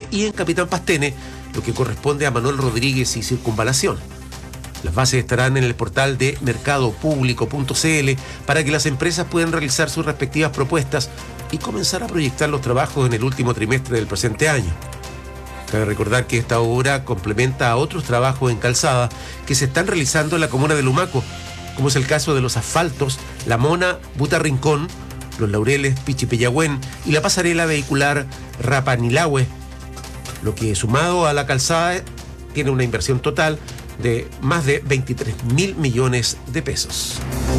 y en Capitán Pastene, lo que corresponde a Manuel Rodríguez y Circunvalación. Las bases estarán en el portal de mercadopublico.cl para que las empresas puedan realizar sus respectivas propuestas y comenzar a proyectar los trabajos en el último trimestre del presente año. Cabe recordar que esta obra complementa a otros trabajos en calzada que se están realizando en la comuna de Lumaco, como es el caso de los asfaltos La Mona, Buta Rincón, Los Laureles, Pichipeyagüén y la pasarela vehicular Rapanilahue, lo que sumado a la calzada tiene una inversión total de más de 23.000 millones de pesos.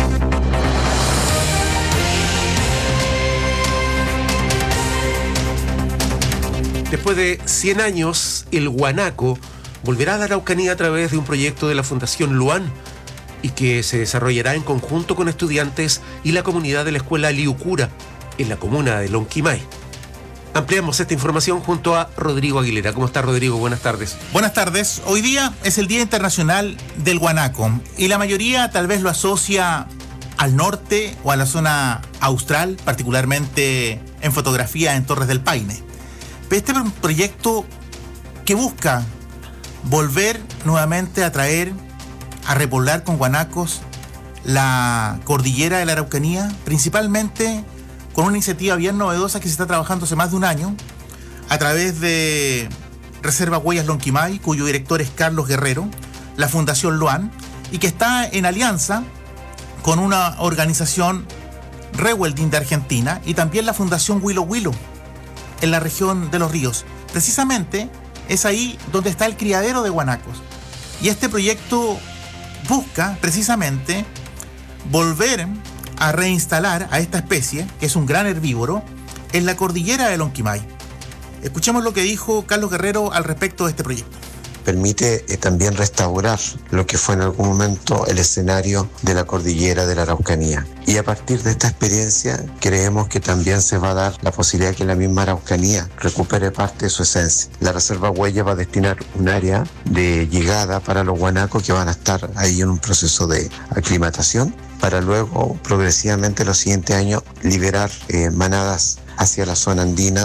Después de 100 años, el Guanaco volverá a la Araucanía a través de un proyecto de la Fundación Luan y que se desarrollará en conjunto con estudiantes y la comunidad de la escuela Liucura, en la comuna de Lonquimay. Ampliamos esta información junto a Rodrigo Aguilera. ¿Cómo está, Rodrigo? Buenas tardes. Buenas tardes. Hoy día es el Día Internacional del Guanaco y la mayoría tal vez lo asocia al norte o a la zona austral, particularmente en fotografía en Torres del Paine. Este es un proyecto que busca volver nuevamente a traer, a repoblar con guanacos la cordillera de la Araucanía, principalmente con una iniciativa bien novedosa que se está trabajando hace más de un año a través de Reserva Huellas Lonquimay, cuyo director es Carlos Guerrero, la Fundación Luan, y que está en alianza con una organización Rewelding de Argentina y también la Fundación Huilo Huilo en la región de Los Ríos. Precisamente es ahí donde está el criadero de guanacos. Y este proyecto busca precisamente volver a reinstalar a esta especie, que es un gran herbívoro, en la cordillera de Lonquimay. Escuchemos lo que dijo Carlos Guerrero al respecto de este proyecto. Permite también restaurar lo que fue en algún momento el escenario de la cordillera de la Araucanía. Y a partir de esta experiencia creemos que también se va a dar la posibilidad de que la misma Araucanía recupere parte de su esencia. La Reserva Huella va a destinar un área de llegada para los guanacos que van a estar ahí en un proceso de aclimatación para luego progresivamente los siguientes años liberar manadas hacia la zona andina.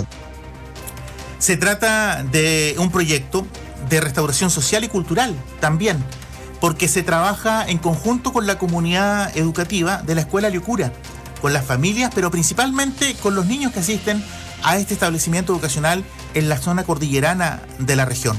Se trata de un proyecto de restauración social y cultural también, porque se trabaja en conjunto con la comunidad educativa de la Escuela Liucura, con las familias, pero principalmente con los niños que asisten a este establecimiento educacional en la zona cordillerana de la región.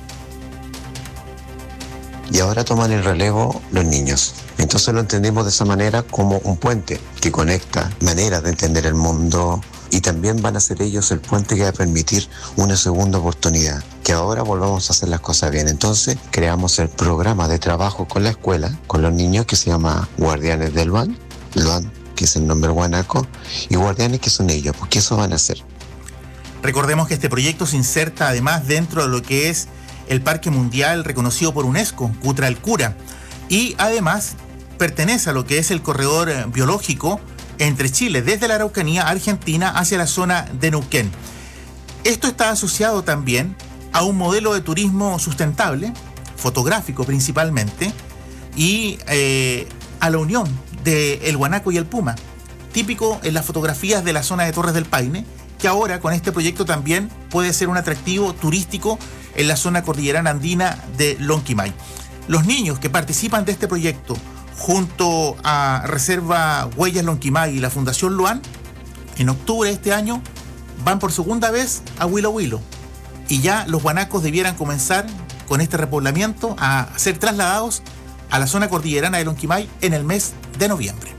Y ahora toman el relevo los niños. Entonces lo entendemos de esa manera como un puente que conecta maneras de entender el mundo y también van a ser ellos el puente que va a permitir una segunda oportunidad, que ahora volvamos a hacer las cosas bien. Entonces creamos el programa de trabajo con la escuela, con los niños, que se llama Guardianes del Luan, Luan, que es el nombre guanaco, y Guardianes, que son ellos, porque eso van a hacer. Recordemos que este proyecto se inserta además dentro de lo que es el Parque Mundial reconocido por UNESCO, Cutralcura, y además pertenece a lo que es el corredor biológico entre Chile, desde la Araucanía a Argentina hacia la zona de Neuquén. Esto está asociado también a un modelo de turismo sustentable, fotográfico principalmente, y a la unión del guanaco y el puma, típico en las fotografías de la zona de Torres del Paine, que ahora con este proyecto también puede ser un atractivo turístico en la zona cordillerana andina de Lonquimay. Los niños que participan de este proyecto junto a Reserva Huellas Lonquimay y la Fundación Luan, en octubre de este año van por segunda vez a Huilo Huilo, y ya los guanacos debieran comenzar con este repoblamiento a ser trasladados a la zona cordillerana de Lonquimay en el mes de noviembre.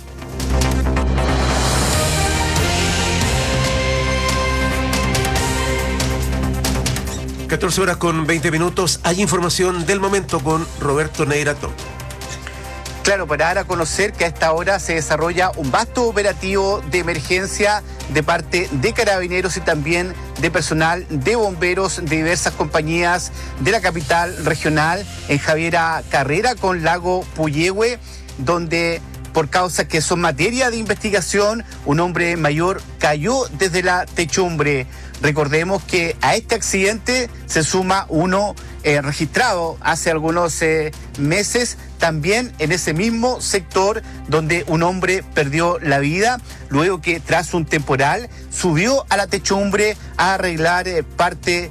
(14:20). Hay información del momento con Roberto Neirato. Claro, para dar a conocer que a esta hora se desarrolla un vasto operativo de emergencia de parte de carabineros y también de personal de bomberos de diversas compañías de la capital regional en Javiera Carrera con Lago Puyehue, donde por causas que son materia de investigación, un hombre mayor cayó desde la techumbre. Recordemos que a este accidente se suma uno registrado hace algunos meses, también en ese mismo sector donde un hombre perdió la vida luego que tras un temporal subió a la techumbre a arreglar parte